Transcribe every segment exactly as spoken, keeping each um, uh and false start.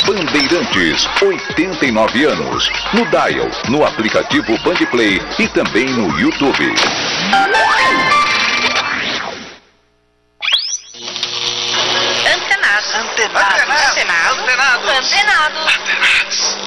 Bandeirantes, oitenta e nove anos. No Dial, no aplicativo Bandplay e também no YouTube. Antenados. Antenados. Antenados. Antenados. Antenados.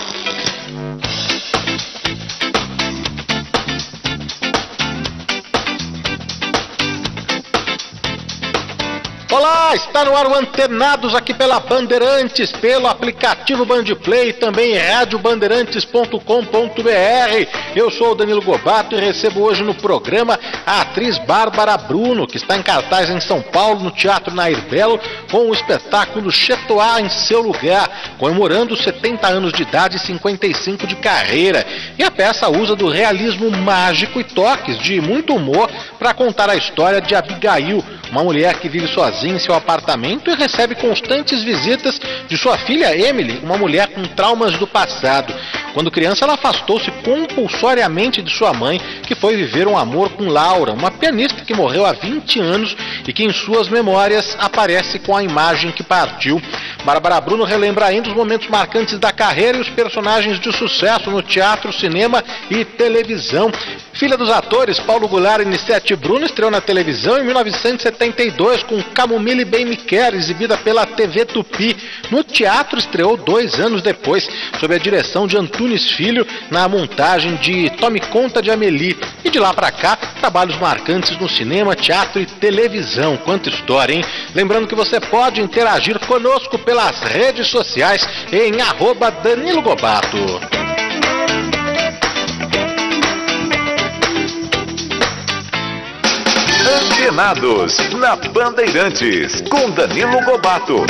Olá, está no ar o Antenados aqui pela Bandeirantes, pelo aplicativo Bandplay e também rádio bandeirantes ponto com ponto br. Eu sou o Danilo Gobato e recebo hoje no programa a atriz Bárbara Bruno, que está em cartaz em São Paulo, no Teatro Nair Belo, com o espetáculo Chetoá em Seu Lugar, comemorando setenta anos de idade e cinquenta e cinco de carreira. E a peça usa do realismo mágico e toques de muito humor para contar a história de Abigail, uma mulher que vive sozinha em seu apartamento e recebe constantes visitas de sua filha Emily, uma mulher com traumas do passado. Quando criança, ela afastou-se compulsoriamente de sua mãe, que foi viver um amor com Laura, uma pianista que morreu há vinte anos e que em suas memórias aparece com a imagem que partiu. Bárbara Bruno relembra ainda os momentos marcantes da carreira e os personagens de sucesso no teatro, cinema e televisão. Filha dos atores Paulo Goulart e Nissete Bruno, estreou na televisão em mil novecentos e setenta e dois com Camomile Bem Me Quer, exibida pela T V Tupi. No teatro estreou dois anos depois, sob a direção de Antunes Filho, na montagem de Tome Conta de Amélie. E de lá pra cá, trabalhos marcantes no cinema, teatro e televisão. Quanta história, hein? Lembrando que você pode interagir conosco pelas redes sociais em arroba Danilo Gobato. Antenados, na Bandeirantes, com Danilo Gobato.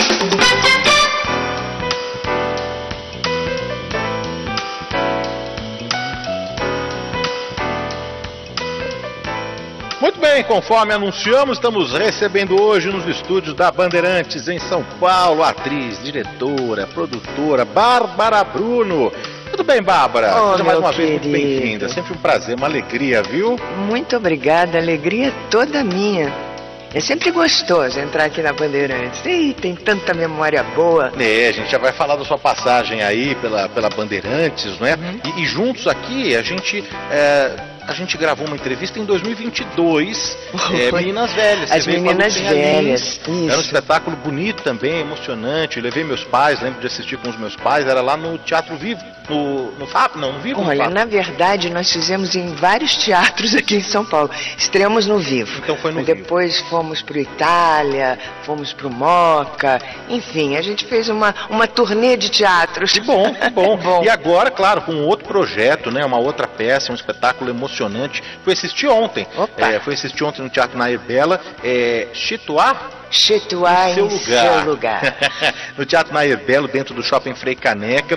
Muito bem, conforme anunciamos, estamos recebendo hoje nos estúdios da Bandeirantes em São Paulo a atriz, diretora, produtora Bárbara Bruno. Tudo bem, Bárbara? Oh, Seja mais uma querido. vez muito bem-vinda. Sempre um prazer, uma alegria, viu? Muito obrigada, alegria toda minha. É sempre gostoso entrar aqui na Bandeirantes. Ih, tem tanta memória boa. É, a gente já vai falar da sua passagem aí pela, pela Bandeirantes, não é? Uhum. E, e juntos aqui a gente... É... A gente gravou uma entrevista em dois mil e vinte e dois, é, Meninas Velhas. As Você veio com a Meninas Lucinha Velhas, Lins. isso. Era um espetáculo bonito também, emocionante. Eu levei meus pais, lembro de assistir com os meus pais, era lá no Teatro Vivo, no, no F A P, não, no Vivo? no Olha, F A P. na verdade, nós fizemos em vários teatros aqui em São Paulo. Estreamos no Vivo. Então foi no Depois Vivo. fomos para Itália, fomos para o Moca. Enfim, a gente fez uma, uma turnê de teatros. Que bom, que bom. Bom. E agora, claro, com outro projeto, né, uma outra peça, um espetáculo emocionante. Fui assistir ontem. Opa. É, fui assistir ontem no Teatro Nair Bela, é, Chetoá Chetoá em seu em lugar, seu lugar. no Teatro Nair Belo, dentro do Shopping Frei Caneca,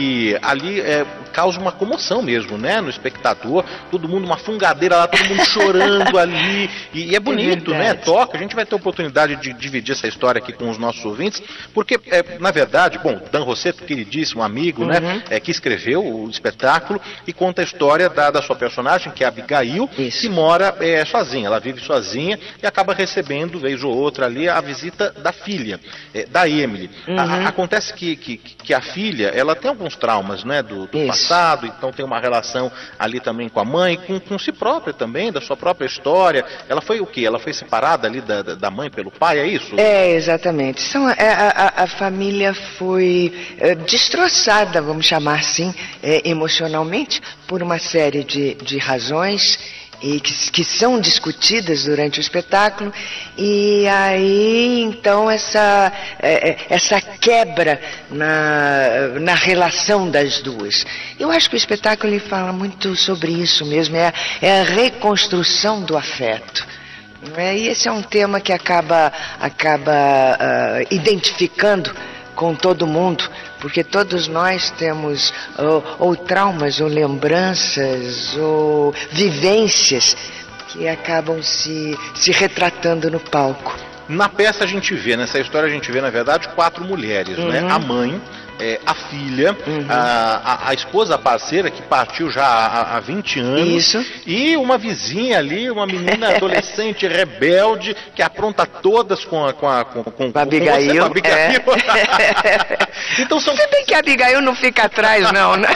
e ali é, causa uma comoção mesmo, né, no espectador, todo mundo, uma fungadeira lá, todo mundo chorando ali, e, e é bonito, É né, verdade. toca, a gente vai ter oportunidade de dividir essa história aqui com os nossos ouvintes, porque, é, na verdade, bom, Dan Rosseto, queridíssimo amigo, Uhum. né, é, que escreveu o espetáculo e conta a história da, da sua personagem, que é a Abigail, Isso. que mora é, sozinha, ela vive sozinha e acaba recebendo, vez ou outra ali, a visita da filha, é, da Emily. Uhum. A- a- acontece que, que, que a filha, ela tem alguns traumas, né, do, do Isso. passado, então tem uma relação ali também com a mãe, com, com si própria também, da sua própria história. Ela foi o quê? Ela foi separada ali da, da da mãe pelo pai, é isso? É, exatamente. São, é, a, a, a família foi é, destroçada, vamos chamar assim, é, emocionalmente, por uma série de, de razões e que, que são discutidas durante o espetáculo, e aí então essa, é, é, essa quebra na, na relação das duas. Eu acho que o espetáculo ele fala muito sobre isso mesmo, é, a- é a reconstrução do afeto. É, e esse é um tema que acaba, acaba ah, identificando com todo mundo, porque todos nós temos ou, ou traumas, ou lembranças, ou vivências que acabam se, se retratando no palco. Na peça a gente vê, nessa história a gente vê, na verdade, quatro mulheres, Uhum. né? A mãe, é, a filha, Uhum. a, a, a esposa a parceira, que partiu já há, há vinte anos. Isso. E uma vizinha ali, uma menina adolescente rebelde, que apronta todas com a, com a, com, com, Com a Abigail. você, com a Abigail. É. Então são... Se bem que a Abigail não fica atrás, não, né?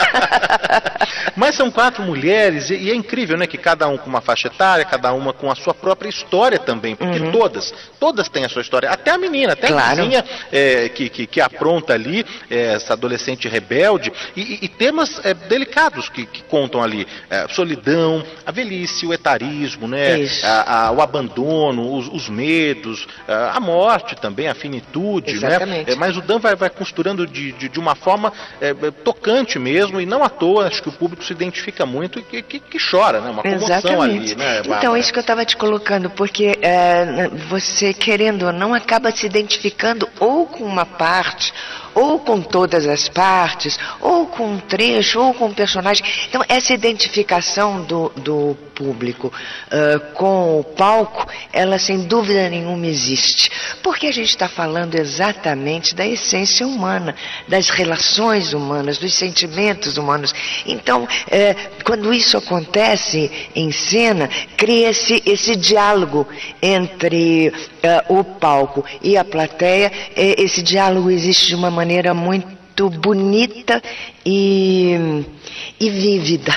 Mas são quatro mulheres e, e é incrível, né? Que cada um com uma faixa etária, cada uma com a sua própria história também, porque Uhum. todas, todas têm a sua história. Até a menina, até Claro. a vizinha é, que, que, que apronta ali, é, essa adolescente rebelde, e, e- e temas é, delicados que, que contam ali, é, solidão, a velhice, o etarismo, né? Isso. A- a- o abandono, os, os medos, a, a morte também, a finitude, Exatamente. né? É, mas o Dan vai, vai costurando de, de, de uma forma é, é, tocante mesmo, e não à toa, acho que o público se identifica muito e que, que, que chora, né? Uma comoção Exatamente. ali, né, Então, Bárbara? isso que eu estava te colocando, porque é, você, querendo ou não, acaba se identificando ou com uma parte, ou com todas as partes, ou com um trecho, ou com um personagem. Então, essa identificação do, do público ah, com o palco, ela sem dúvida nenhuma existe. Porque a gente está falando exatamente da essência humana, das relações humanas, dos sentimentos humanos. Então, eh, quando isso acontece em cena, cria-se esse diálogo entre eh, o palco e a plateia. Eh, esse diálogo existe de uma maneira muito bonita e, e vívida.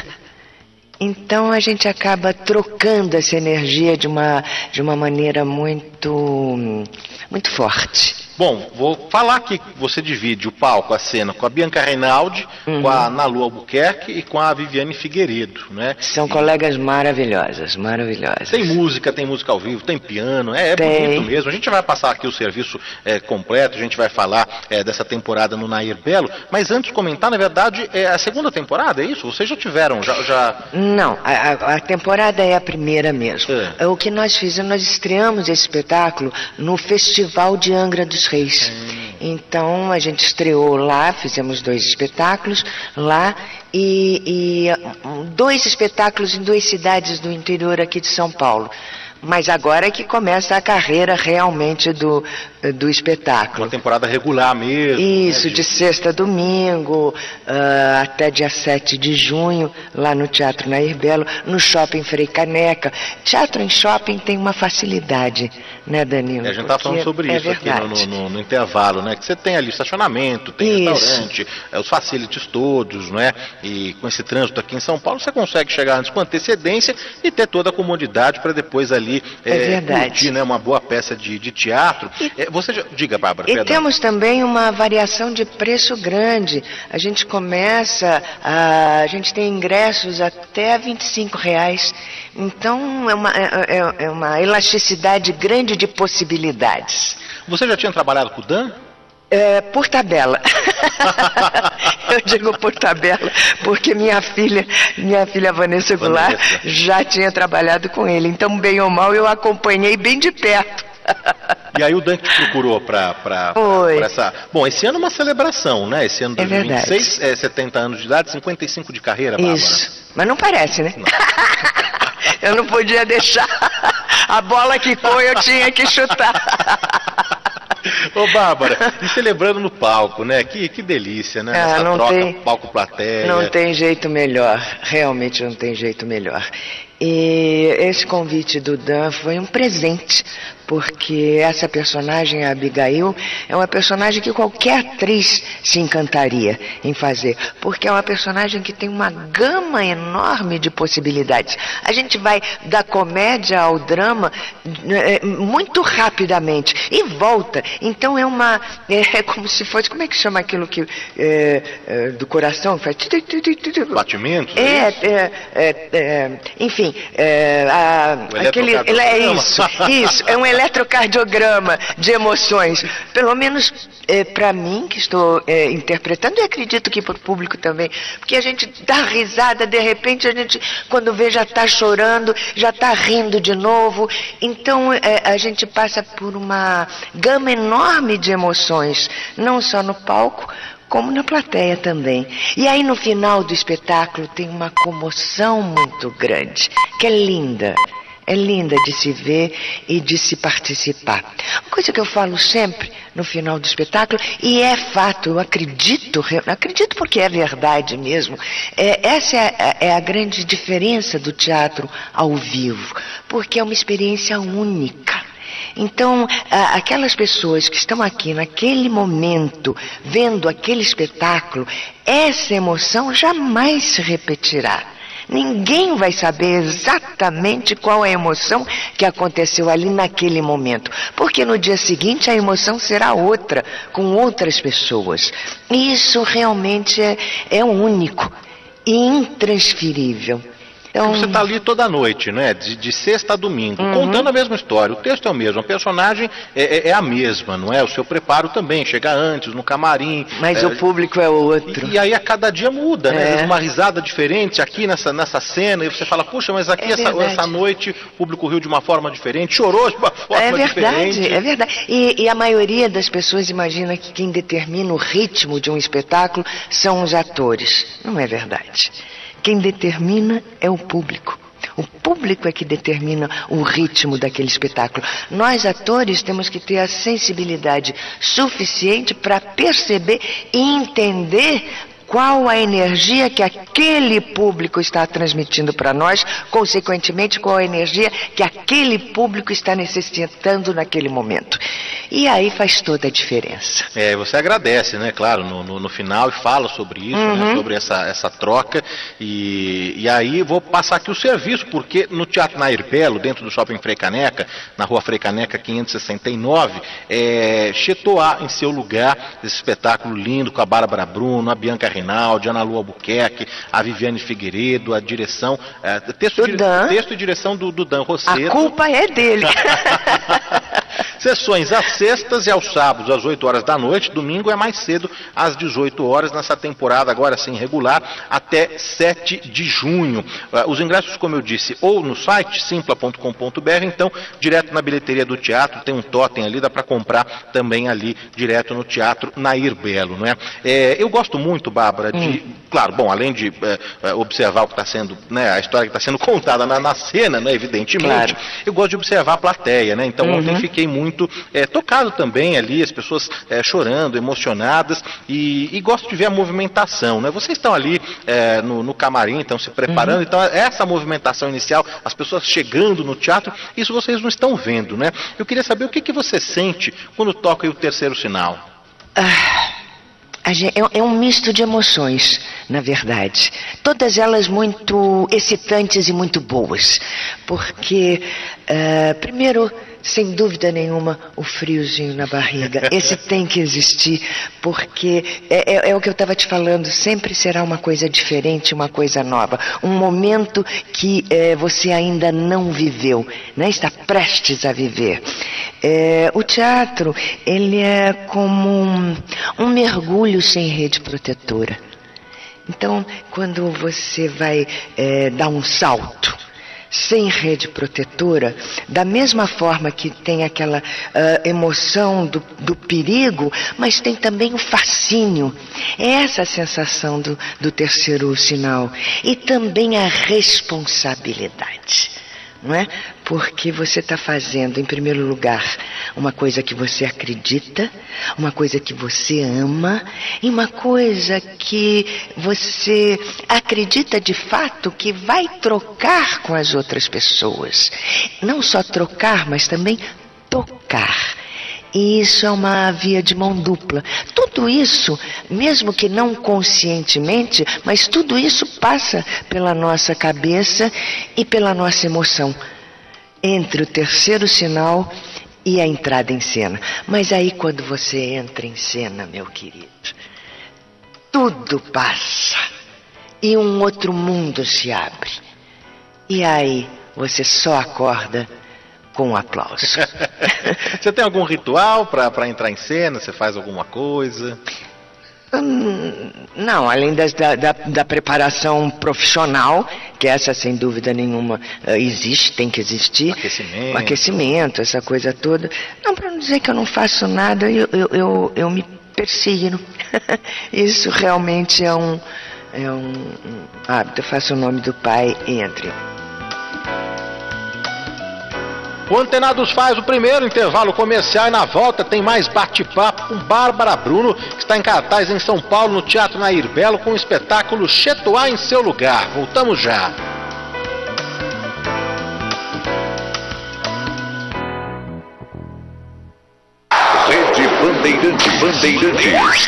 Então a gente acaba trocando essa energia de uma, de uma maneira muito, muito forte. Bom, vou falar aqui que você divide o palco, a cena, com a Bianca Reinaldi, Uhum. com a Nalu Albuquerque e com a Viviane Figueiredo, né? São E colegas maravilhosas, maravilhosas. tem música, tem música ao vivo, tem piano, é, é Tem. bonito mesmo. A gente vai passar aqui o serviço é, completo, a gente vai falar é, dessa temporada no Nair Belo, mas antes de comentar, na verdade, é a segunda temporada, é isso? Vocês já tiveram, já... já... Não, a, a- a temporada é a primeira mesmo. É. O que nós fizemos, nós estreamos esse espetáculo no Festival de Angra dos Reis. Então a gente estreou lá, fizemos dois espetáculos lá e, e um, dois espetáculos em duas cidades do interior aqui de São Paulo. Mas agora é que começa a carreira realmente do, do espetáculo. Uma temporada regular mesmo. Isso, né, de sexta a domingo, ah, até dia sete de junho, lá no Teatro Nair Belo, no Shopping Frei Caneca. Teatro em shopping tem uma facilidade, né, Danilo? É, a gente tá falando Porque sobre é isso aqui no, verdade. no- no intervalo, né? Que você tem ali estacionamento, tem Isso. restaurante, é, os facilities todos, né? E com esse trânsito aqui em São Paulo, você consegue chegar antes com antecedência e ter toda a comodidade para depois ali É verdade. curtir, né? Uma boa peça de, de teatro. É, você já... Diga, Bárbara, E perdão. temos também uma variação de preço grande. A gente começa, a, a gente tem ingressos até vinte e cinco reais. Então é uma, é, é- é uma elasticidade grande de possibilidades. Você já tinha trabalhado com o Dan? É, por tabela. Eu digo por tabela, porque minha filha, minha filha Vanessa Goulart, Vanessa. já tinha trabalhado com ele. Então, bem ou mal, eu acompanhei bem de perto. E aí o Dan que te procurou pra, pra, pra, Foi. pra essa... Bom, esse ano é uma celebração, né? Esse ano de É dois mil e vinte e seis, verdade. é setenta anos de idade, cinquenta e cinco de carreira, Bárbara. Isso. Mas não parece, né? Eu não podia deixar. A bola quicou, eu tinha que chutar. Ô, Bárbara, e celebrando no palco, né? Que, que delícia, né? Ah, Essa não troca tem- palco-plateia. Não tem jeito melhor, realmente não tem jeito melhor. E esse convite do Dan foi um presente, porque essa personagem, a Abigail, é uma personagem que qualquer atriz se encantaria em fazer, porque é uma personagem que tem uma gama enorme de possibilidades. A gente vai da comédia ao drama eh, muito rapidamente e volta. Então é uma, é como se fosse, como é que chama aquilo que eh, eh, do coração faz? Batimentos? É, isso? é, é, é, enfim, é, a- O aquele, é eletrocardiograma. isso, isso, é um eletrocardiograma de emoções. Pelo menos é, para mim, que estou é, interpretando, e acredito que para o público também, porque a gente dá risada, de repente a gente, quando vê, já está chorando, já está rindo de novo. Então é, a gente passa por uma gama enorme de emoções, não só no palco, como na plateia também. E aí no final do espetáculo tem uma comoção muito grande, que é linda. É linda de se ver e de se participar. Uma coisa que eu falo sempre no final do espetáculo, e é fato, eu acredito, acredito porque é verdade mesmo, é, essa é a, é a grande diferença do teatro ao vivo, porque é uma experiência única. Então, aquelas pessoas que estão aqui naquele momento, vendo aquele espetáculo, essa emoção jamais se repetirá. Ninguém vai saber exatamente qual é a emoção que aconteceu ali naquele momento, porque no dia seguinte a emoção será outra, com outras pessoas. E isso realmente é, é único e intransferível. Então, você está ali toda noite, né? De, de sexta a domingo, uhum. contando a mesma história. O texto é o mesmo, a personagem é, é, é a mesma, não é? O seu preparo também, chega antes, no camarim. Mas é, o público é outro. E, e aí a cada dia muda, né? Às vezes uma risada diferente aqui nessa, nessa cena, e você fala, puxa, mas aqui é essa, essa noite o público riu de uma forma diferente, chorou de uma forma é verdade, diferente. É verdade, e, e a maioria das pessoas imagina que quem determina o ritmo de um espetáculo são os atores. Não é verdade. Quem determina é o público. O público é que determina o ritmo daquele espetáculo. Nós, atores, temos que ter a sensibilidade suficiente para perceber e entender qual a energia que aquele público está transmitindo para nós, consequentemente, qual a energia que aquele público está necessitando naquele momento. E aí faz toda a diferença. É, você agradece, né, claro, no, no, no final e fala sobre isso, uhum. né, sobre essa, essa troca. E, e aí vou passar aqui o serviço, porque no Teatro Nair Belo, dentro do Shopping Frei Caneca, na Rua Frei Caneca quinhentos e sessenta e nove, é, Chetoá em seu lugar, esse espetáculo lindo com a Bárbara Bruno, a Bianca Rinaldi, a Ana Lu Albuquerque, a Viviane Figueiredo, a direção, é, texto, do Dan. texto e direção do, do Dan Rosseto. A culpa é dele. Sessões às sextas e aos sábados às oito horas da noite, domingo é mais cedo às dezoito horas, nessa temporada agora sim regular, até sete de junho. Uh, os ingressos, como eu disse, ou no site simpla ponto com ponto br, então direto na bilheteria do teatro, tem um totem ali, dá para comprar também ali, direto no Teatro Nair Belo, não é? É, eu gosto muito, Bárbara, de, hum. claro, bom, além de é, observar o que está sendo, né, a história que está sendo contada na, na cena, né, evidentemente, claro. Eu gosto de observar a plateia, né, então uhum. ontem fiquei muito é, tocado também ali, as pessoas é, chorando, emocionadas, e, e gosto de ver a movimentação, né, vocês estão ali é, no, no camarim, estão se preparando, uhum. então essa movimentação inicial, as pessoas chegando no teatro, isso vocês não estão vendo, né, eu queria saber o que, que você sente quando toca aí o terceiro sinal. Ah... É um misto de emoções, na verdade. Todas elas muito excitantes e muito boas. Porque, uh, primeiro, sem dúvida nenhuma, o friozinho na barriga. Esse tem que existir, porque é, é, é o que eu estava te falando, sempre será uma coisa diferente, uma coisa nova. Um momento que é, você ainda não viveu, né? Está prestes a viver. É, o teatro, ele é como um, um mergulho sem rede protetora. Então, quando você vai é, dar um salto sem rede protetora, da mesma forma que tem aquela uh, emoção do, do perigo, mas tem também o fascínio. É essa a sensação do, do terceiro sinal. E também a responsabilidade. Não é? Porque você está fazendo, em primeiro lugar, uma coisa que você acredita, uma coisa que você ama, e uma coisa que você acredita de fato que vai trocar com as outras pessoas. Não só trocar, mas também tocar. E isso é uma via de mão dupla. Tudo isso, mesmo que não conscientemente, mas tudo isso passa pela nossa cabeça e pela nossa emoção. Entre o terceiro sinal e a entrada em cena. Mas aí quando você entra em cena, meu querido, tudo passa. E um outro mundo se abre. E aí você só acorda com um aplauso. Você tem algum ritual para entrar em cena? Você faz alguma coisa? Hum, não, além das, da, da, da preparação profissional, que essa sem dúvida nenhuma uh, existe, tem que existir. Aquecimento. O aquecimento, essa coisa toda. Não, para não dizer que eu não faço nada, eu, eu, eu, eu me persigno. Isso realmente é um, é um hábito. Eu faço o nome do Pai e entre. O Antenados faz o primeiro intervalo comercial e na volta tem mais bate-papo com Bárbara Bruno, que está em cartaz em São Paulo, no Teatro Nair Belo, com o espetáculo Chetoá em Seu Lugar. Voltamos já. Rede Bandeirante Bandeirantes.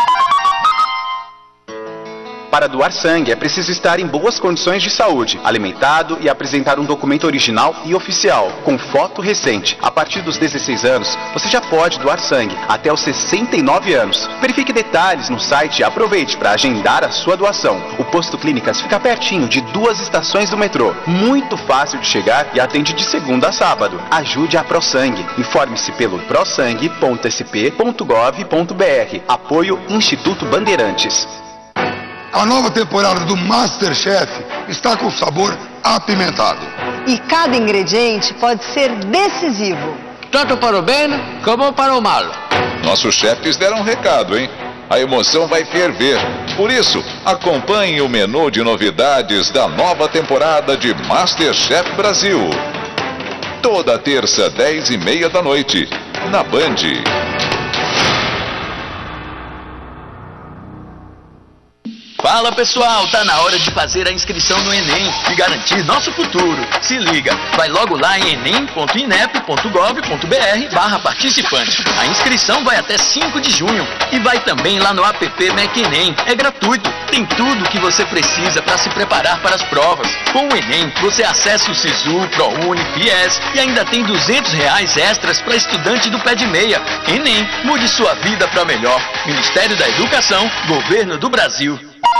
Para doar sangue é preciso estar em boas condições de saúde, alimentado e apresentar um documento original e oficial, com foto recente. A partir dos dezesseis anos, você já pode doar sangue, até os sessenta e nove anos. Verifique detalhes no site e aproveite para agendar a sua doação. O Posto Clínicas fica pertinho de duas estações do metrô, muito fácil de chegar e atende de segunda a sábado. Ajude a ProSangue. Informe-se pelo prosangue ponto s p ponto gov ponto b r. Apoio Instituto Bandeirantes. A nova temporada do MasterChef está com sabor apimentado. E cada ingrediente pode ser decisivo. Tanto para o bem como para o mal. Nossos chefes deram um recado, hein? A emoção vai ferver. Por isso, acompanhe o menu de novidades da nova temporada de MasterChef Brasil. Toda terça, dez e meia da noite, na Band. Fala pessoal, tá na hora de fazer a inscrição no Enem e garantir nosso futuro. Se liga, vai logo lá em enem ponto inep ponto gov ponto b r barra participante. A inscrição vai até cinco de junho e vai também lá no app MecEnem. É gratuito, tem tudo o que você precisa para se preparar para as provas. Com o Enem, você acessa o Sisu, ProUni, Fies e ainda tem duzentos reais extras para estudante do pé de meia. Enem, mude sua vida para melhor. Ministério da Educação, Governo do Brasil.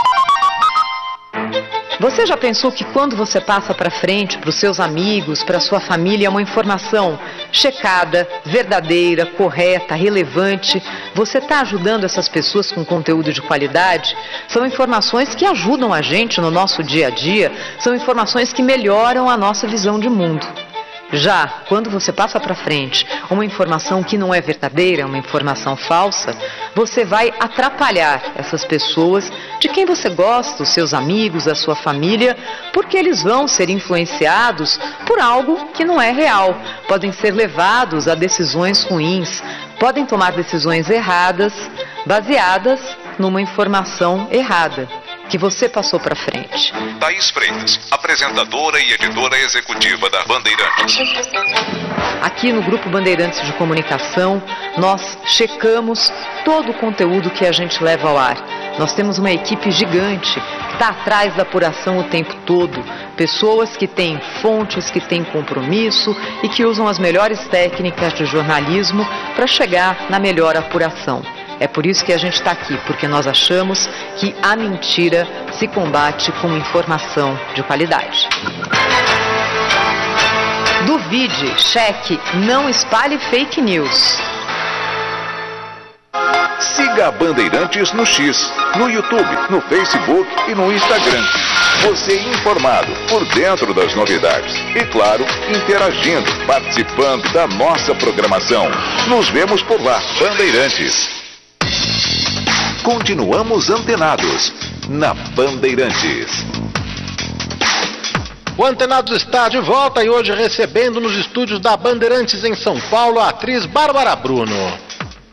Você já pensou que quando você passa para frente, para os seus amigos, para a sua família, uma informação checada, verdadeira, correta, relevante, você está ajudando essas pessoas com conteúdo de qualidade? São informações que ajudam a gente no nosso dia a dia, são informações que melhoram a nossa visão de mundo. Já quando você passa para frente uma informação que não é verdadeira, uma informação falsa, você vai atrapalhar essas pessoas de quem você gosta, os seus amigos, a sua família, porque eles vão ser influenciados por algo que não é real. Podem ser levados a decisões ruins, podem tomar decisões erradas, baseadas numa informação errada que você passou para frente. Thaís Freitas, apresentadora e editora executiva da Bandeirantes. Aqui no Grupo Bandeirantes de Comunicação, nós checamos todo o conteúdo que a gente leva ao ar. Nós temos uma equipe gigante que está atrás da apuração o tempo todo. Pessoas que têm fontes, que têm compromisso e que usam as melhores técnicas de jornalismo para chegar na melhor apuração. É por isso que a gente está aqui, porque nós achamos que a mentira se combate com informação de qualidade. Duvide, cheque, não espalhe fake news. Siga a Bandeirantes no X, no YouTube, no Facebook e no Instagram. Você informado, por dentro das novidades. E claro, interagindo, participando da nossa programação. Nos vemos por lá, Bandeirantes. Continuamos antenados na Bandeirantes. O Antenados está de volta e hoje recebendo nos estúdios da Bandeirantes em São Paulo a atriz Bárbara Bruno.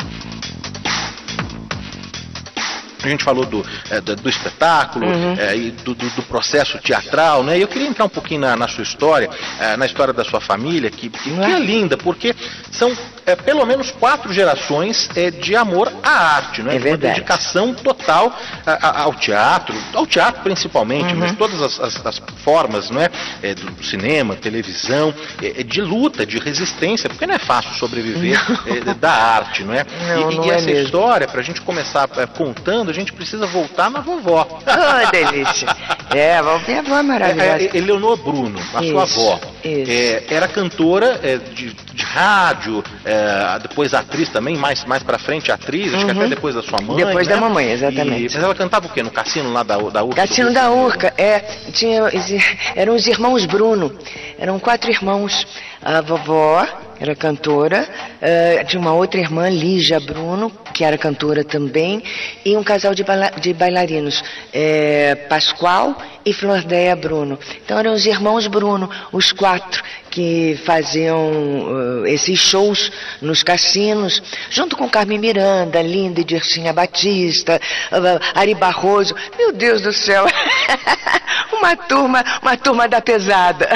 A gente falou do, é, do, do espetáculo, uhum. é, e do, do, do processo teatral, né? E eu queria entrar um pouquinho na, na sua história, é, na história da sua família, que, que, que é linda, porque são é, pelo menos quatro gerações é, de amor à arte, né? É verdade. Uma dedicação total a, a, ao teatro, ao teatro principalmente, uhum. mas todas as, as, as formas, não é? É, do cinema, televisão, é, é de luta, de resistência, porque não é fácil sobreviver é, da arte, não é? Não, e não e é essa mesmo. História, para a gente começar é, contando, a gente precisa voltar na vovó. Oh, delícia. É, a vovó, minha avó é maravilhosa. É, Eleonor Bruno, a isso, sua avó, é, era cantora é, de, de rádio, é, depois atriz também, mais, mais pra frente atriz, acho uhum. que até depois da sua mãe. Depois né? da mamãe, exatamente. E, mas ela cantava o quê? No cassino lá da, da Urca? Cassino da Urca, é, tinha, eram os irmãos Bruno, eram quatro irmãos. A vovó era cantora, uh, tinha uma outra irmã, Lígia Bruno, que era cantora também, e um casal de, baila de bailarinos, é, Pascoal e Flordéia Bruno. Então eram os irmãos Bruno, os quatro, que faziam uh, esses shows nos cassinos, junto com Carmen Miranda, Linda e Dircinha Batista, uh, Ari Barroso. Meu Deus do céu! uma turma, uma turma da pesada.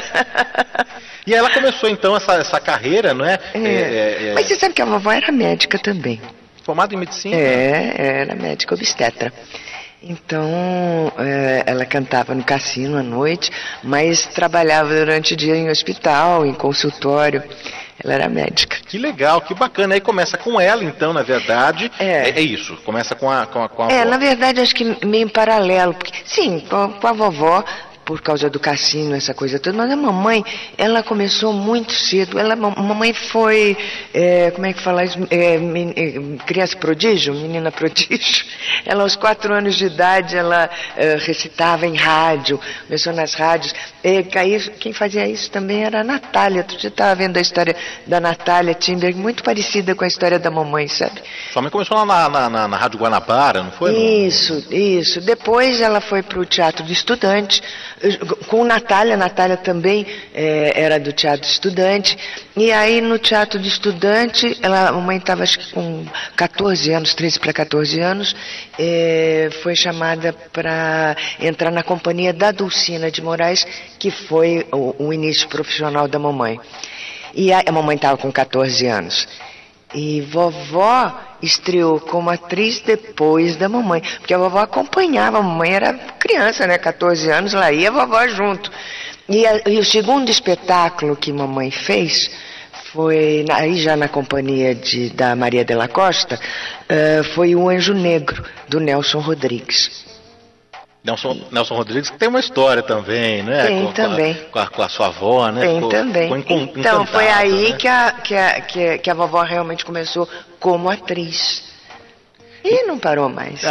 E ela começou então essa, essa carreira, não é? É. É, é, é... Mas você sabe que a vovó era médica também. Formada em medicina? É, era médica obstetra. Então, é, ela cantava no cassino à noite, mas trabalhava durante o dia em hospital, em consultório. Ela era médica. Que legal, que bacana. Aí começa com ela, então, na verdade. É, é, é isso, começa com a, com a, com a É, avó. na verdade, acho que meio em paralelo. Porque, sim, com a, com a vovó, por causa do cassino, essa coisa toda, mas a mamãe, ela começou muito cedo. Ela, a mamãe foi, é, como é que fala isso? É, men, é, criança prodígio, menina prodígio. Ela, aos quatro anos de idade, ela é, recitava em rádio, começou nas rádios. É, quem fazia isso também era a Natália. Tu já estava vendo a história da Natália Timberg, muito parecida com a história da mamãe, sabe? Sua mãe começou lá na, na, na, na Rádio Guanabara, não foi? Isso, isso. Depois ela foi para o Teatro do Estudante, com Natália. Natália também é, era do Teatro Estudante. E aí no Teatro do Estudante, ela, a mamãe estava acho que com catorze anos, treze para catorze anos, é, foi chamada para entrar na companhia da Dulcina de Moraes, que foi o, o início profissional da mamãe. E a, a mamãe estava com catorze anos. E vovó estreou como atriz depois da mamãe, porque a vovó acompanhava, a mamãe era criança, né, catorze anos, lá ia a vovó junto. E, a, e o segundo espetáculo que mamãe fez foi, aí já na companhia de, da Maria de la Costa, uh, foi O Anjo Negro, do Nelson Rodrigues. Nelson, Nelson Rodrigues, que tem uma história também, né? Tem com, também. Com a, com a sua avó, né? Tem Ficou, também. ficou encon, então, foi aí né? que, a, que, a, que, a, que a vovó realmente começou como atriz. E não parou mais.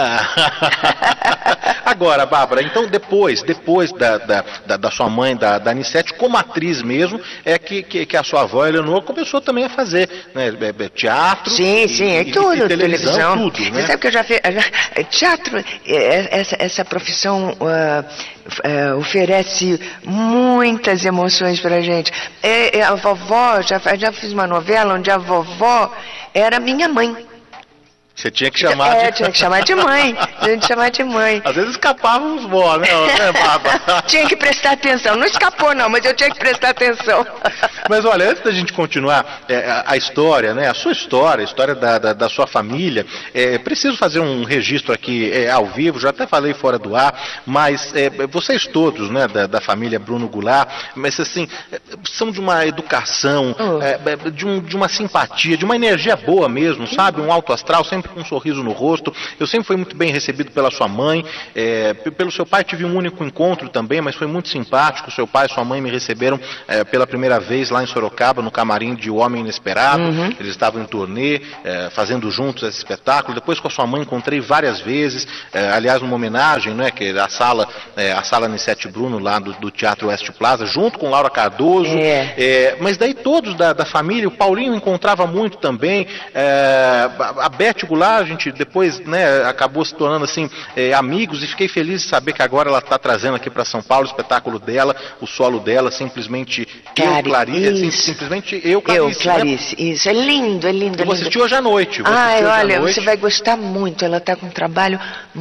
Ah. Agora, Bárbara, então depois, depois da, da, da, da sua mãe, da, da Anissete, como atriz mesmo, é que, que, que a sua avó, Eleonor, começou também a fazer, né, teatro. Sim, e, sim, é e, tudo, e televisão, televisão. Tudo, né? Você sabe que eu já fiz. Teatro, essa, essa profissão uh, uh, oferece muitas emoções pra gente. É, é, a vovó, já, já fiz uma novela onde a vovó era minha mãe. Você tinha que chamar é, de... tinha que chamar de mãe. Tinha que chamar de mãe. Às vezes escapavam os vó, né, Bárbara? Tinha que prestar atenção. Não escapou, não, mas eu tinha que prestar atenção. Mas olha, antes da gente continuar é, a, a história, né, a sua história, a história da, da, da sua família, é, preciso fazer um registro aqui é, ao vivo, já até falei fora do ar, mas é, vocês todos, né, da, da família Bruno Goulart, mas assim, são de uma educação, oh. é, de, um, de uma simpatia, de uma energia boa mesmo, sabe? Um alto astral, sempre com um sorriso no rosto. Eu sempre fui muito bem recebido pela sua mãe, é, pelo seu pai tive um único encontro também, mas foi muito simpático. Seu pai e sua mãe me receberam é, pela primeira vez lá em Sorocaba, no camarim de O Homem Inesperado. Uhum. Eles estavam em turnê, é, fazendo juntos esse espetáculo. Depois com a sua mãe encontrei várias vezes, é, aliás numa homenagem, né, que a sala, é, a sala Anissete Bruno lá do, do Teatro Oeste Plaza, junto com Laura Cardoso. É. É, mas daí todos da, da família, o Paulinho encontrava muito também, é, a Beth Goulart, a gente depois, né, acabou se tornando assim, é, amigos, e fiquei feliz de saber que agora ela está trazendo aqui para São Paulo o espetáculo dela, o solo dela, simplesmente Clarice, eu, Clarice, assim, simplesmente eu, Clarice. Eu, Clarice, né? Isso, é lindo, é lindo. Eu vou assistir hoje à noite. Ai, olha, você vai gostar muito, ela está com um trabalho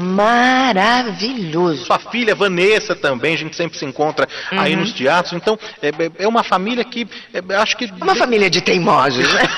maravilhoso. Sua filha, Vanessa, também, a gente sempre se encontra uhum. aí nos teatros, então é, é uma família que, é, acho que... Uma família de teimosos, né?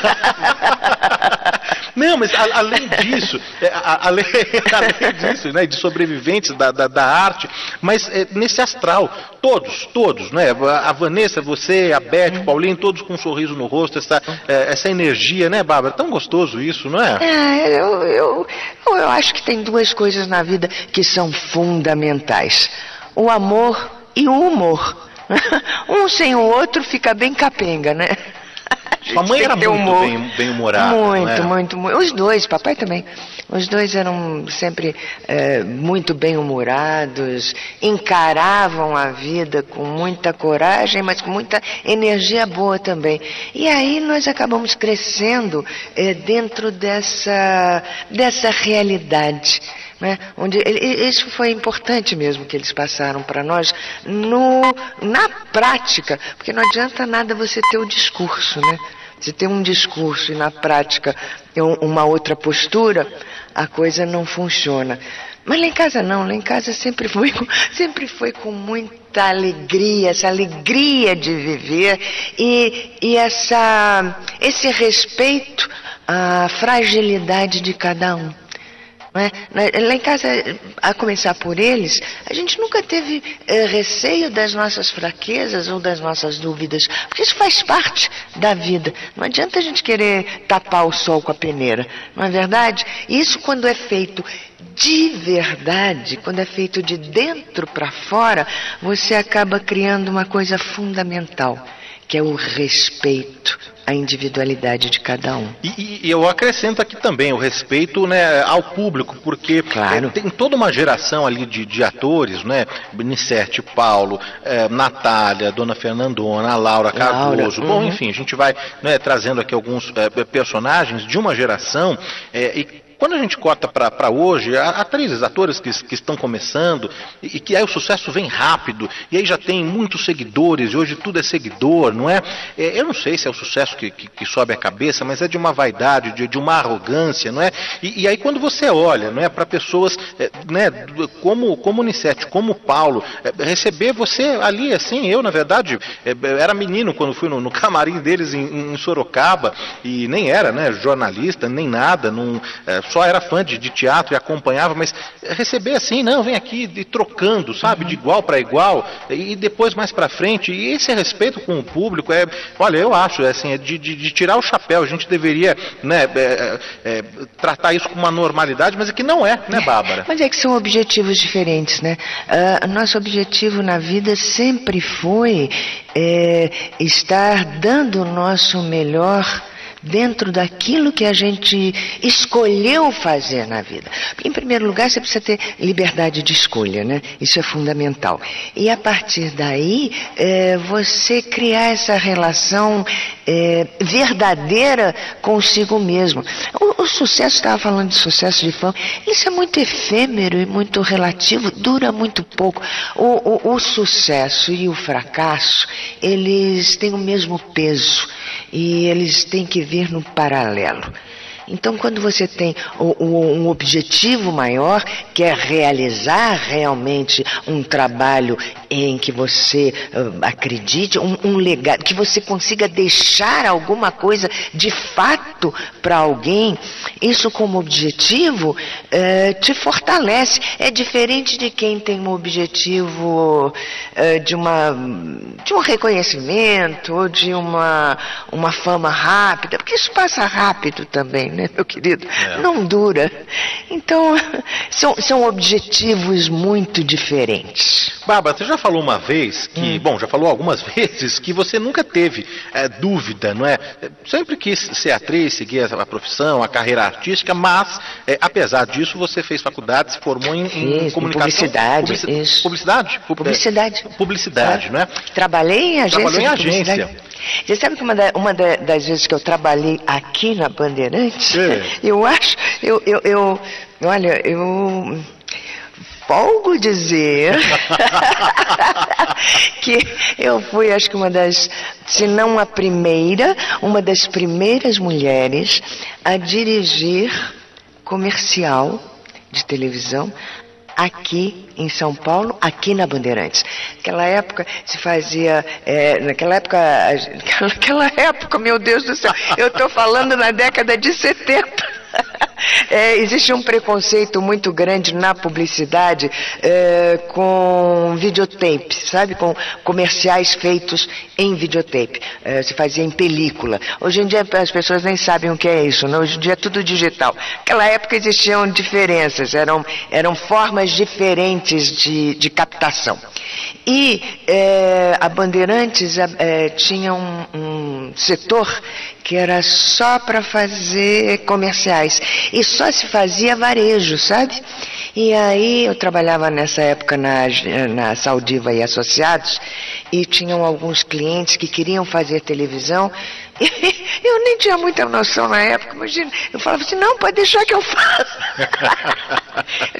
Não, mas a, além disso, é, a, além, além disso, né, de sobreviventes da, da, da arte, mas é, nesse astral, todos, todos, né, a Vanessa, você, a Beth, o Paulinho, todos com um sorriso no rosto, essa, é, essa energia, né, Bárbara? Tão gostoso isso, não é? É, eu, eu, eu acho que tem duas coisas na vida que são fundamentais: o amor e o humor. Um sem o outro fica bem capenga, né? Sua mãe era muito bem, bem humorada. Muito, não é? muito, muito. Os dois, papai também. Os dois eram sempre é, muito bem humorados, encaravam a vida com muita coragem, mas com muita energia boa também. E aí nós acabamos crescendo é, dentro dessa, dessa realidade. né? Onde ele, isso foi importante mesmo que eles passaram para nós no, na prática, porque não adianta nada você ter o discurso, né? Se tem um discurso e na prática uma outra postura, a coisa não funciona. Mas lá em casa não, lá em casa sempre foi, sempre foi com muita alegria, essa alegria de viver e, e essa, esse respeito à fragilidade de cada um. Não é? Lá em casa, a começar por eles, a gente nunca teve eh, receio das nossas fraquezas ou das nossas dúvidas, porque isso faz parte da vida. Não adianta a gente querer tapar o sol com a peneira, não é verdade? Isso quando é feito de verdade, quando é feito de dentro para fora, você acaba criando uma coisa fundamental, que é o respeito à individualidade de cada um. E, e eu acrescento aqui também o respeito, né, ao público, porque claro. é, tem toda uma geração ali de, de atores, né, Benicete, Paulo, é, Natália, Dona Fernandona, Laura Cardoso, Laura. Bom, uhum. enfim, a gente vai, né, trazendo aqui alguns é, personagens de uma geração é, e quando a gente corta para hoje, atrizes, atores que, que estão começando, e, e que aí o sucesso vem rápido, e aí já tem muitos seguidores, e hoje tudo é seguidor, não é? é eu não sei se é o sucesso que, que, que sobe a cabeça, mas é de uma vaidade, de, de uma arrogância, não é? E, e aí quando você olha, não é, para pessoas, é, né, como, como Unicete, como Paulo, é, receber você ali, assim, eu na verdade, é, era menino quando fui no, no camarim deles em, em Sorocaba, e nem era, né, jornalista, nem nada, não... É, só era fã de, de teatro e acompanhava, mas receber assim, não, vem aqui de, trocando, sabe, de igual para igual, e depois mais para frente, e esse respeito com o público, é, olha, eu acho, é, assim, é de, de, de tirar o chapéu, a gente deveria, né, é, é, tratar isso com uma normalidade, mas é que não é, né, Bárbara? Mas é que são objetivos diferentes, né? Uh, nosso objetivo na vida sempre foi é, estar dando o nosso melhor dentro daquilo que a gente escolheu fazer na vida. Em primeiro lugar, você precisa ter liberdade de escolha, né? Isso é fundamental. E a partir daí, é, você criar essa relação é, verdadeira consigo mesmo. O, o sucesso, estava falando de sucesso de fama, isso é muito efêmero e muito relativo, dura muito pouco. O, o, o sucesso e o fracasso, eles têm o mesmo peso e eles têm que vir no paralelo. Então, quando você tem um objetivo maior, que é realizar realmente um trabalho em que você uh, acredite, um, um legado, que você consiga deixar alguma coisa de fato para alguém, isso como objetivo uh, te fortalece. É diferente de quem tem um objetivo uh, de, uma, de um reconhecimento ou de uma, uma fama rápida, porque isso passa rápido também, né, meu querido? É. Não dura. Então, são, são objetivos muito diferentes. Bárbara, você já falou uma vez que, hum. bom, já falou algumas vezes que você nunca teve é, dúvida, não é? Sempre quis ser atriz, seguir a, a profissão, a carreira artística, mas, é, apesar disso, você fez faculdade, se formou em, em isso, comunicação. Publicidade, publici isso. Publicidade? Publicidade. Publicidade, é. não é? Trabalhei em agência. Trabalhou em agência. Você sabe que uma, da, uma da, das vezes que eu trabalhei aqui na Bandeirantes, é. eu acho, eu, eu, eu, olha, eu folgo dizer que eu fui, acho que uma das, se não a primeira, uma das primeiras mulheres a dirigir comercial de televisão aqui em São Paulo, aqui na Bandeirantes. Naquela época se fazia, é, naquela época, naquela época, meu Deus do céu, eu estou falando na década de setenta. É, existe um preconceito muito grande na publicidade é, com videotape, sabe? Com comerciais feitos em videotape. É, se fazia em película. Hoje em dia as pessoas nem sabem o que é isso, né? Hoje em dia é tudo digital. Naquela época existiam diferenças, eram, eram formas diferentes de, de captação. E é, a Bandeirantes é, tinha um, um setor que era só para fazer comerciais. E só se fazia varejo, sabe? E aí eu trabalhava nessa época na, na Saldiva e Associados, e tinham alguns clientes que queriam fazer televisão. E eu nem tinha muita noção na época, imagina. Eu falava assim, não, pode deixar que eu faça.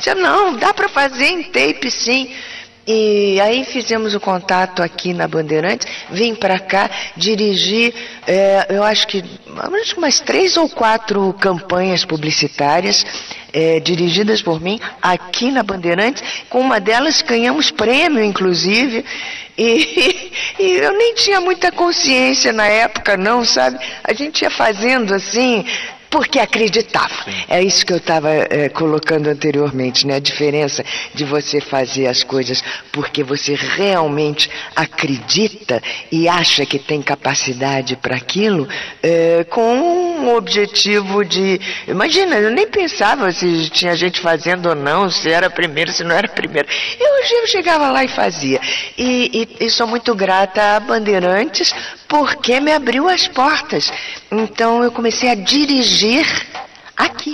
disse, não, dá para fazer em tape sim. E aí fizemos o contato aqui na Bandeirantes, vim para cá, dirigi, é, eu acho que umas três ou quatro campanhas publicitárias, é, dirigidas por mim, aqui na Bandeirantes. Com uma delas ganhamos prêmio, inclusive, e, e eu nem tinha muita consciência na época, não, sabe? A gente ia fazendo assim, porque acreditava. É isso que eu estava é, colocando anteriormente, né? A diferença de você fazer as coisas porque você realmente acredita e acha que tem capacidade para aquilo, é, com um objetivo de... Imagina, eu nem pensava se tinha gente fazendo ou não, se era primeiro, se não era primeiro. Eu, eu chegava lá e fazia. E, e, e sou muito grata a Bandeirantes porque me abriu as portas. Então eu comecei a dirigir aqui.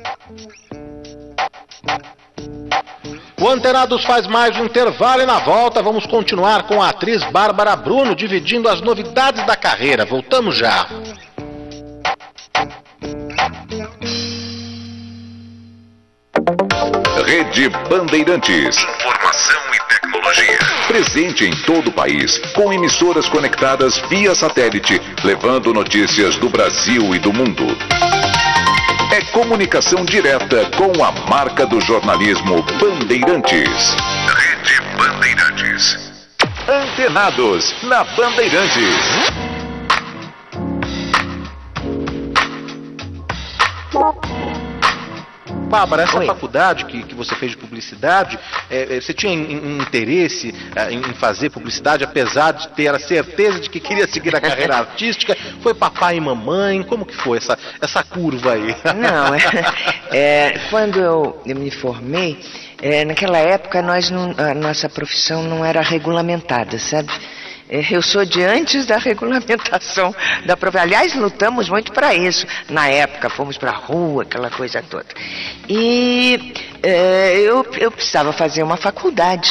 O Antenados faz mais um intervalo e na volta vamos continuar com a atriz Bárbara Bruno dividindo as novidades da carreira. Voltamos já. Rede Bandeirantes. Informação e tecnologia. Presente em todo o país, com emissoras conectadas via satélite, levando notícias do Brasil e do mundo. É comunicação direta com a marca do jornalismo Bandeirantes. Rede Bandeirantes. Antenados na Bandeirantes. Bárbara, essa Oi. faculdade que, que você fez de publicidade, é, é, você tinha in, in, interesse é, em fazer publicidade, apesar de ter a certeza de que queria seguir a carreira artística? Foi papai e mamãe? Como que foi essa, essa curva aí? Não, é, é, quando eu, eu me formei, é, naquela época nós não, a nossa profissão não era regulamentada, sabe? Eu sou de antes da regulamentação da profissão. Aliás, lutamos muito para isso. Na época, fomos para a rua, aquela coisa toda. E é, eu, eu precisava fazer uma faculdade.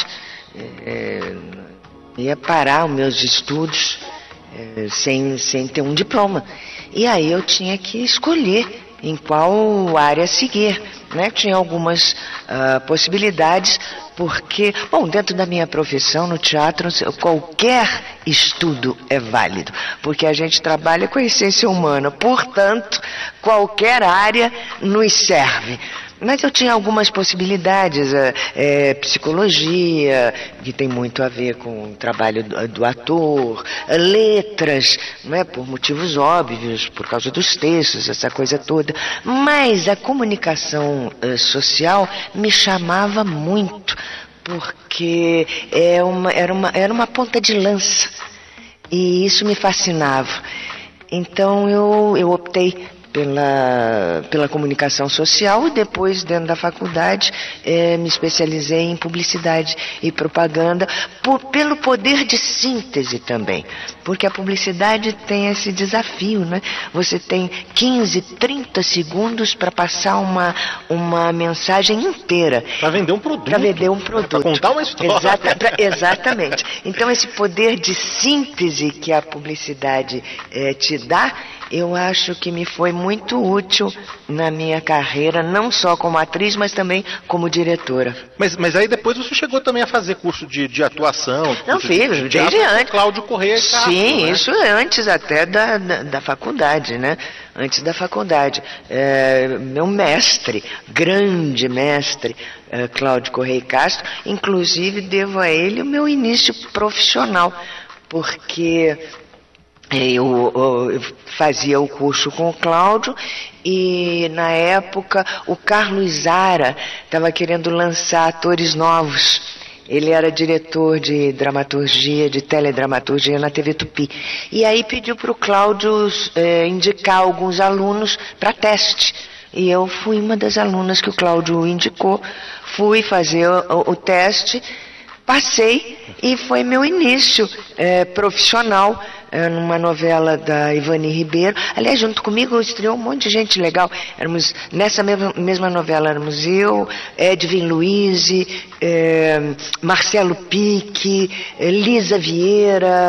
É, ia parar os meus estudos é, sem, sem ter um diploma. E aí eu tinha que escolher em qual área seguir, né? Tinha algumas uh, possibilidades, porque, bom, dentro da minha profissão, no teatro, qualquer estudo é válido, porque a gente trabalha com a essência humana, portanto, qualquer área nos serve. Mas eu tinha algumas possibilidades, é, é, psicologia, que tem muito a ver com o trabalho do, do ator, letras, não é, por motivos óbvios, por causa dos textos, essa coisa toda. Mas a comunicação é, social me chamava muito, porque é uma, era, uma, era uma ponta de lança, e isso me fascinava. Então eu, eu optei Pela, pela comunicação social e depois, dentro da faculdade, eh, me especializei em publicidade e propaganda por, pelo poder de síntese também, porque a publicidade tem esse desafio, né? Você tem quinze, trinta segundos para passar uma, uma mensagem inteira. Para vender um produto. Para vender um produto. Para contar uma história. Exata, pra, exatamente. Então, esse poder de síntese que a publicidade eh, te dá, eu acho que me foi muito útil na minha carreira, não só como atriz, mas também como diretora. Mas, mas aí depois você chegou também a fazer curso de, de atuação? Não, fiz, de desde antes. Cláudio Correia Castro, Sim, né? isso antes até da, da, da faculdade, né? Antes da faculdade. É, meu mestre, grande mestre, é, Cláudio Correia Castro, inclusive devo a ele o meu início profissional, porque... Eu, eu fazia o curso com o Cláudio e, na época, o Carlos Zara estava querendo lançar atores novos. Ele era diretor de dramaturgia, de teledramaturgia na T V Tupi. E aí pediu para o Cláudio eh, indicar alguns alunos para teste. E eu fui uma das alunas que o Cláudio indicou. Fui fazer o, o teste, passei e foi meu início eh, profissional. Numa novela da Ivani Ribeiro. Aliás, junto comigo estreou um monte de gente legal. Éramos, nessa mesma, mesma novela éramos eu, Edwin Luiz, eh, Marcelo Pique, eh, Lisa Vieira,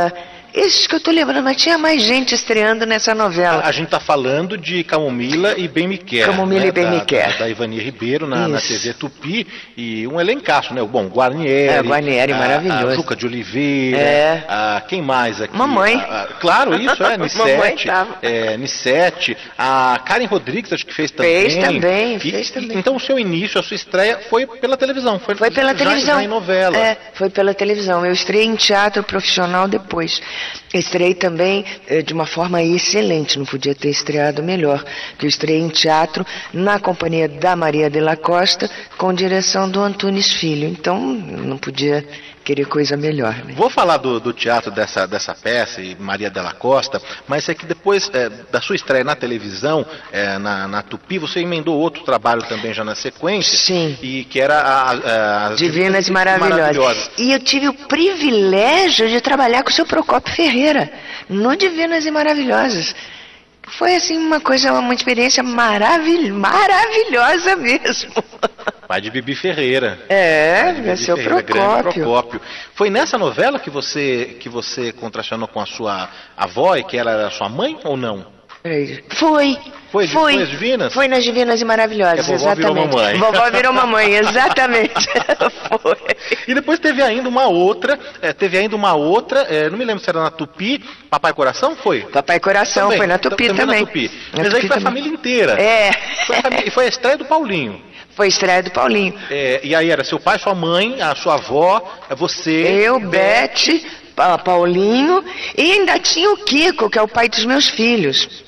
Esses que eu tô lembrando, mas tinha mais gente estreando nessa novela. A, a gente tá falando de Camomila e Bem Me Quer. Camomila né? e Bem da, Me Quer. Da, da Ivani Ribeiro na, na T V Tupi, e um elencaço, né? Bom, Guarnieri. É, Guarnieri, a, maravilhoso. A Juca de Oliveira. É. A, quem mais aqui? Mamãe. A, a, claro, isso, é, Nissete. tava. É, Nissete. A Karen Rodrigues, acho que fez também. Fez também, e, fez também. Então o seu início, a sua estreia foi pela televisão. Foi, foi pela já, televisão. Já em novela. É, foi pela televisão. Eu estreiei em teatro profissional depois. Estreiei também eh, de uma forma excelente, não podia ter estreado melhor. Eu estreiei em teatro na companhia da Maria de la Costa, com direção do Antunes Filho. Então, não podia querer coisa melhor. Né? Vou falar do, do teatro dessa, dessa peça, e Maria de la Costa, mas é que depois é, da sua estreia na televisão, é, na, na Tupi, você emendou outro trabalho também já na sequência. Sim. E que era a, a, as Divinas e Maravilhosas. Maravilhosas. E eu tive o privilégio de trabalhar com o seu Procópio Ferreira, no Divinas e Maravilhosas. Foi assim uma coisa, uma experiência maravil... maravilhosa mesmo. Pai de Bibi Ferreira. É, Bibi seu Ferreira, Procópio. Procópio. Foi nessa novela que você que você contracenou com a sua avó e que ela era sua mãe ou não? Foi. Foi, foi, foi as Divinas? Foi nas Divinas e Maravilhosas, que a vovó exatamente. Virou mamãe. Vovó virou mamãe, exatamente. Foi. E depois teve ainda uma outra, é, teve ainda uma outra, é, não me lembro se era na Tupi, Papai Coração, foi? Papai Coração, também, foi na Tupi também. também. Na Tupi. Na Mas Tupi aí foi também. a família inteira. É. Foi a, família, foi a estreia do Paulinho. Foi a estreia do Paulinho. É, e aí era seu pai, sua mãe, a sua avó, você... Eu, Beth, Paulinho, e ainda tinha o Kiko, que é o pai dos meus filhos.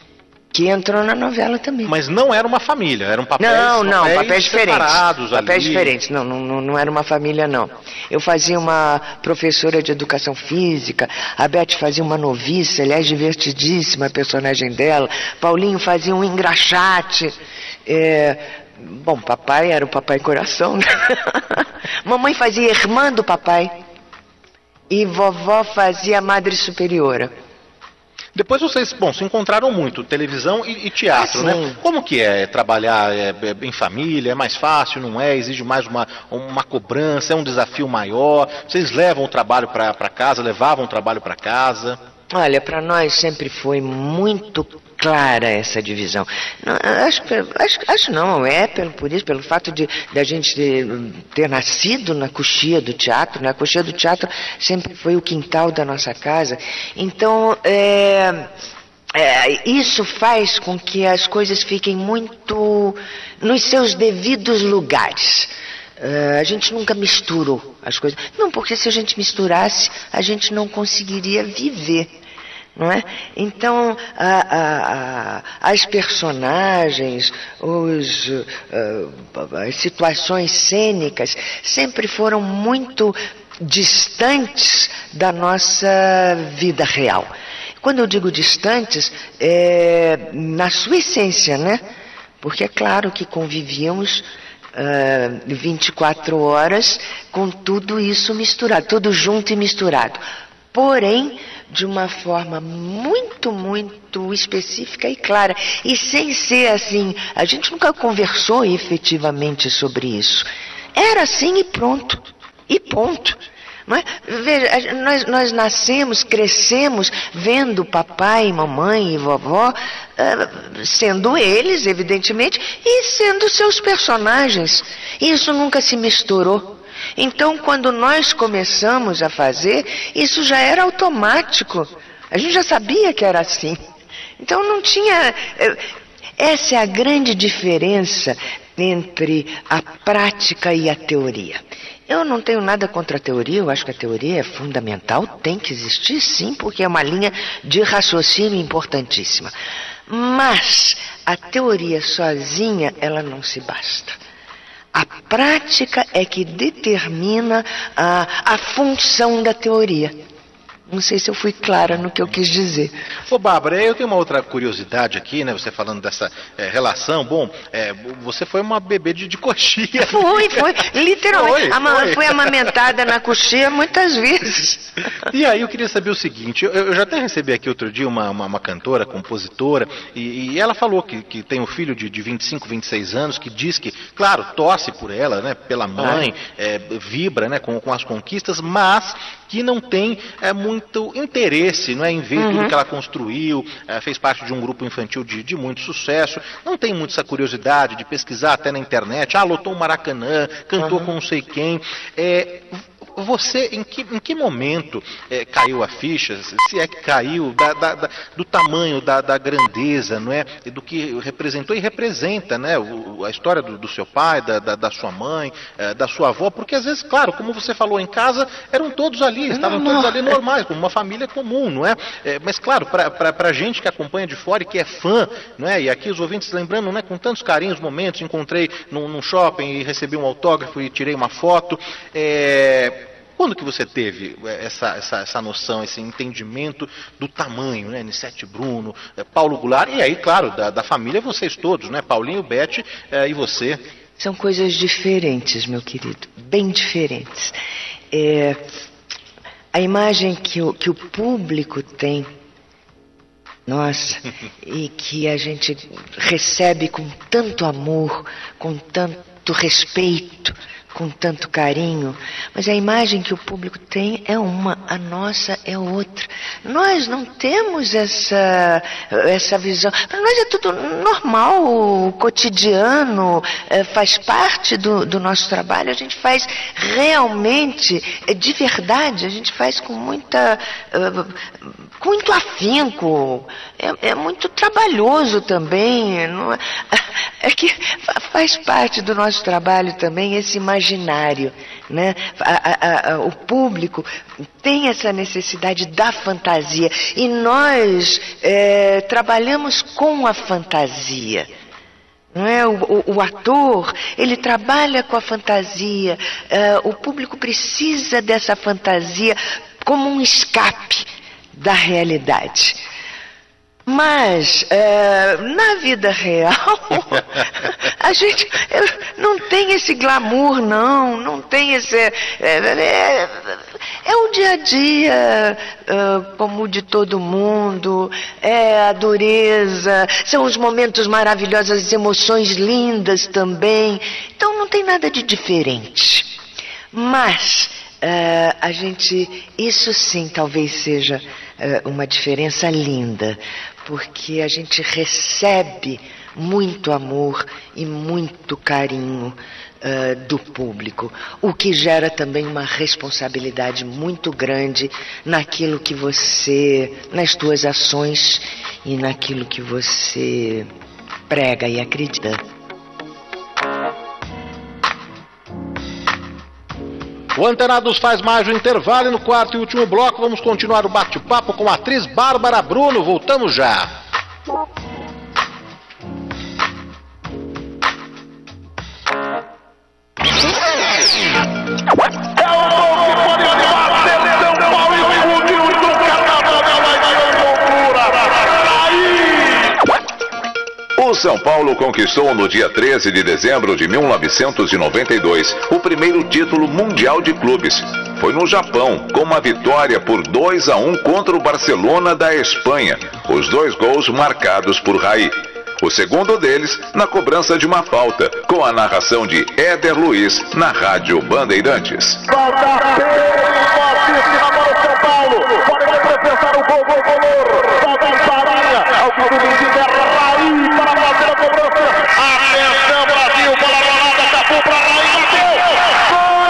Que entrou na novela também. Mas não era uma família, eram papéis, não, não, papéis, papéis diferentes. Separados papéis ali. diferentes. Não, não, não era uma família, não. Eu fazia uma professora de educação física, a Beth fazia uma noviça, aliás, divertidíssima a personagem dela. Paulinho fazia um engraxate. É, bom, papai era o Papai Coração. Mamãe fazia irmã do papai. E vovó fazia a Madre Superiora. Depois vocês, bom, se encontraram muito, televisão e, e teatro, ah, né? Como que é trabalhar é, é, em família? É mais fácil, não é? Exige mais uma, uma cobrança, é um desafio maior? Vocês levam o trabalho para casa, levavam o trabalho para casa? Olha, para nós sempre foi muito clara essa divisão. Não, acho, acho, acho não, é pelo, por isso, pelo fato de, de a gente ter, ter nascido na coxia do teatro, né? A coxia do teatro sempre foi o quintal da nossa casa. Então, é, é, isso faz com que as coisas fiquem muito nos seus devidos lugares. Uh, a gente nunca misturou as coisas. Não, porque se a gente misturasse, a gente não conseguiria viver, não é? Então, a, a, a, as personagens, os, uh, as situações cênicas sempre foram muito distantes da nossa vida real. Quando eu digo distantes, é na sua essência, né? Porque é claro que convivíamos Uh, vinte e quatro horas com tudo isso misturado, tudo junto e misturado. Porém, de uma forma muito, muito específica e clara. E sem ser assim, a gente nunca conversou efetivamente sobre isso. Era assim e pronto. E ponto. Não é? Veja, nós, nós nascemos, crescemos vendo papai, mamãe e vovó, uh, sendo eles, evidentemente, e sendo seus personagens. Isso nunca se misturou. Então, quando nós começamos a fazer, isso já era automático. A gente já sabia que era assim. Então, não tinha... Essa é a grande diferença entre a prática e a teoria. Eu não tenho nada contra a teoria, eu acho que a teoria é fundamental, tem que existir sim, porque é uma linha de raciocínio importantíssima. Mas a teoria sozinha, ela não se basta. A prática é que determina a, a função da teoria. Não sei se eu fui clara no que eu quis dizer. Ô, Bárbara, eu tenho uma outra curiosidade aqui, né? Você falando dessa é, relação. Bom, é, você foi uma bebê de, de coxia. Foi, foi. Literalmente. Foi, Ama, foi. Fui amamentada na coxia muitas vezes. E aí eu queria saber o seguinte, eu, eu já até recebi aqui outro dia uma, uma, uma cantora, compositora, e, e ela falou que, que tem um filho de, de vinte e cinco, vinte e seis anos, que diz que, claro, torce por ela, né? Pela mãe, é, vibra, né? Com, com as conquistas, mas que não tem é, muito interesse, não é, em ver uhum. tudo que ela construiu, é, fez parte de um grupo infantil de, de muito sucesso, não tem muito essa curiosidade de pesquisar até na internet, ah, lotou o Maracanã, cantou uhum. com não sei quem. É, você, em que, em que momento é, caiu a ficha, se é que caiu, da, da, da, do tamanho, da, da grandeza, não é, do que representou e representa, né, o, a história do, do seu pai, da, da, da sua mãe, é, da sua avó, porque às vezes, claro, como você falou, em casa eram todos ali, estavam não, todos ali normais, como uma família comum, não é? é mas claro, para a gente que acompanha de fora e que é fã, não é? E aqui os ouvintes lembrando, né, com tantos carinhos, momentos, encontrei num, num shopping e recebi um autógrafo e tirei uma foto, é... Quando que você teve essa, essa, essa noção, esse entendimento do tamanho, né? Nissete Bruno, Paulo Goulart, e aí, claro, da, da família, vocês todos, né? Paulinho, Beth é, e você. São coisas diferentes, meu querido, bem diferentes. É, a imagem que o, que o público tem, nossa, e que a gente recebe com tanto amor, com tanto respeito, com tanto carinho, mas a imagem que o público tem é uma, a nossa é outra. Nós não temos essa, essa visão. Para nós é tudo normal, cotidiano, é, faz parte do, do nosso trabalho. A gente faz realmente, é, de verdade, a gente faz com muita, uh, com muito afinco. É, é muito trabalhoso também. Não é, é que faz parte do nosso trabalho também esse imaginário. Imaginário, né? A, a, a, o público tem essa necessidade da fantasia e nós é, trabalhamos com a fantasia. Não é? O, o, o ator, ele trabalha com a fantasia, é, o público precisa dessa fantasia como um escape da realidade. Mas, é, na vida real, a gente não tem esse glamour, não, não tem esse... É, é, é o dia a dia, é, como o de todo mundo, é a dureza, são os momentos maravilhosos, as emoções lindas também. Então não tem nada de diferente. Mas, é, a gente, isso sim talvez seja é, uma diferença linda, porque a gente recebe muito amor e muito carinho uh, do público, o que gera também uma responsabilidade muito grande naquilo que você, nas tuas ações e naquilo que você prega e acredita. O Antenados faz mais um intervalo e no quarto e último bloco vamos continuar o bate-papo com a atriz Bárbara Bruno. Voltamos já. O São Paulo conquistou no dia treze de dezembro de mil novecentos e noventa e dois o primeiro título mundial de clubes. Foi no Japão, com uma vitória por dois a um contra o Barcelona da Espanha, os dois gols marcados por Raí. O segundo deles na cobrança de uma falta, com a narração de Éder Luiz na Rádio Bandeirantes. Falta fortíssima para o São Paulo, pode defensar o gol, gol, gol.